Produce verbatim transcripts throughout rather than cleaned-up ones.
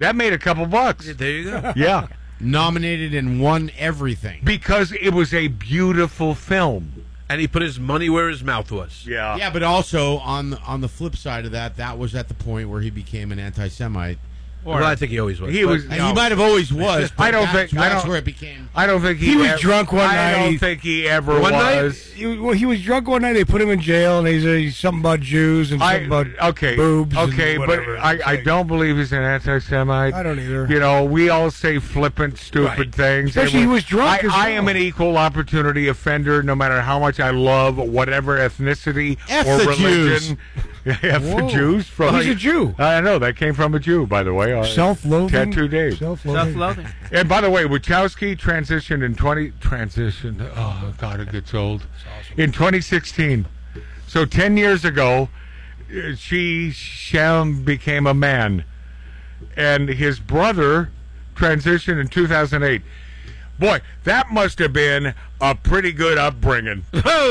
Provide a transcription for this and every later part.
That made a couple bucks. There you go. Yeah. Nominated and won everything. Because it was a beautiful film. And he put his money where his mouth was. Yeah. Yeah, but also on the, on the flip side of that, that was at the point where he became an anti-Semite. Or, well, I think he always was. He was. And no. He might have always was. But I don't that's, think. I That's don't, where it became. I don't think he, He was ever, drunk one I night. don't think he ever One night? was. He, well, he was drunk one night. They put him in jail, and he's, uh, he's something about Jews and I, something about okay, boobs. okay, and but whatever. I, It's I like- don't believe he's an anti-Semite. I don't either. You know, we all say flippant, stupid Right. things. Especially And he was drunk I, as I well. am an equal opportunity offender, no matter how much I love whatever ethnicity F or the religion. F the Whoa. Jews. From He's a Jew. I know that came from a Jew, by the way. Uh, Self-loathing. Tattoo Dave. Self-loathing. Self-loathing. And by the way, Wachowski transitioned in twenty transitioned. Oh God, it gets old. In twenty sixteen, so ten years ago, uh, she Shem became a man, and his brother transitioned in two thousand eight. Boy, that must have been a pretty good upbringing,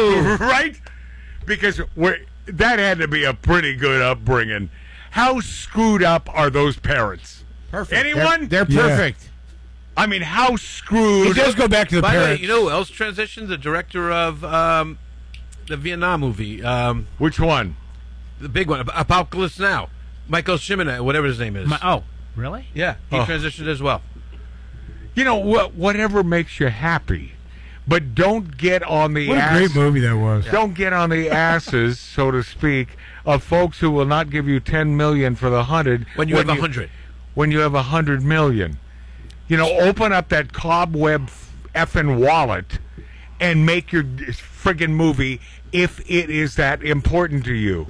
right? Because we're, that had to be a pretty good upbringing. How screwed up are those parents? Perfect. Anyone? They're, they're Yeah. perfect. I mean, how screwed? He does go back to the By the way, parents. you know who else transitioned? The director of um, the Vietnam movie, um, Which one? the big one, Ap- Apocalypse Now. Michael Cimino, whatever his name is. My, oh, really? Yeah, he Oh. transitioned as well. You know, wh- whatever makes you happy, but don't get on the What a ass. great movie that was. Don't get on the asses, so to speak, of folks who will not give you ten million for the hundred When you have a hundred. When you have a hundred million, you know, open up that cobweb effing wallet and make your friggin' movie if it is that important to you.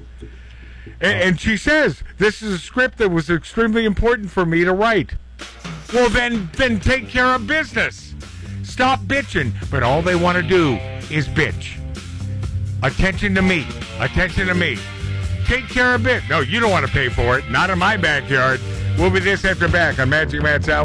And, and she says, this is a script that was extremely important for me to write. Well, then, then take care of business. Stop bitching. But all they want to do is bitch. Attention to me. Attention to me. Take care of it. No, you don't want to pay for it. Not in my backyard. We'll be this after back on Magic Matt's Hour.